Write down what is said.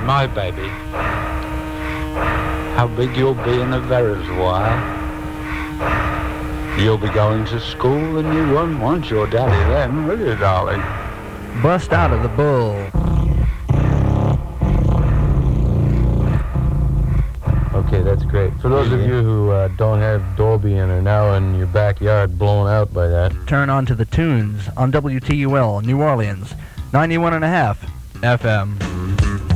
my baby, how big you'll be in a very while. You'll be going to school and you won't want your daddy then, will you, darling? Bust out of the bull. Okay, that's great. For those of you who don't have Dolby and are now in your backyard blown out by that, turn on to the tunes on WTUL New Orleans, 91.5 FM.